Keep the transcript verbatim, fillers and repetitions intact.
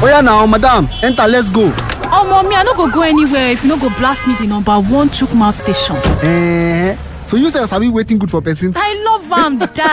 Oya now, madam, enter, let's go. Oh, mommy, I no go go anywhere if you no go blast me the number one chook mouth station. Eh, so you say sabi waiting good for person? I love am, die.